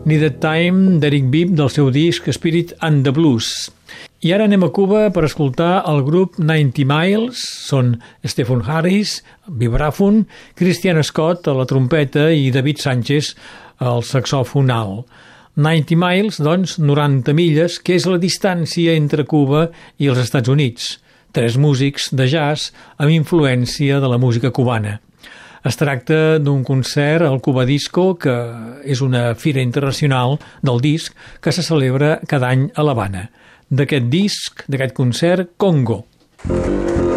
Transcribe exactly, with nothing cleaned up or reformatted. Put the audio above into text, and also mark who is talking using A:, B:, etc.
A: Needed Time d'Eric Bibb del seu disc Spirit and the Blues. I ara anem a Cuba per escoltar el grup ninety miles. Són Stephen Harris, vibràfon, Christian Scott a la trompeta i David Sánchez al saxòfon alt. ninety miles, doncs, noranta milles, que és la distància entre Cuba i els Estats Units. Tres músics de jazz amb influència de la música cubana. Es tracta d'un concert al Cuba Disco, que és una fira internacional del disc que se celebra cada any a l'Havana. D'aquest disc, d'aquest concert, Congo.